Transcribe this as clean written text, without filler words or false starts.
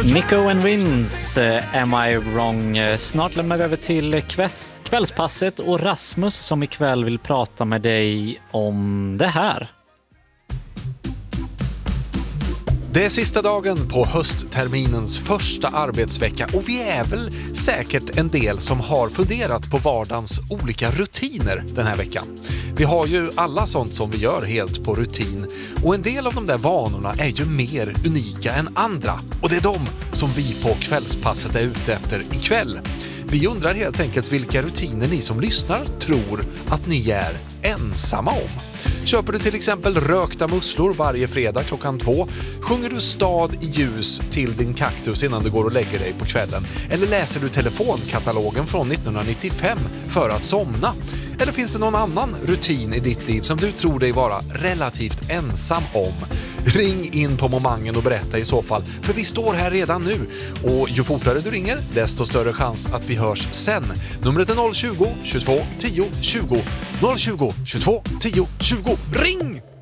Nico and Vince, Am I Wrong? Snart lämnar vi över till kvällspasset och Rasmus som ikväll vill prata med dig om det här. Det är sista dagen på höstterminens första arbetsvecka och vi är väl säkert en del som har funderat på vardagens olika rutiner den här veckan. Vi har ju alla sånt som vi gör helt på rutin och en del av de där vanorna är ju mer unika än andra och det är de som vi på kvällspasset är ute efter ikväll. Vi undrar helt enkelt vilka rutiner ni som lyssnar tror att ni är ensamma om. Köper du till exempel rökta musslor varje fredag 2:00? Sjunger du stad i ljus till din kaktus innan du går och lägger dig på kvällen? Eller läser du telefonkatalogen från 1995 för att somna? Eller finns det någon annan rutin i ditt liv som du tror dig vara relativt ensam om? Ring in på momangen och berätta i så fall, för vi står här redan nu. Och ju fortare du ringer, desto större chans att vi hörs sen. Numret är 020 22 10 20. 020 22 10 20. Ring!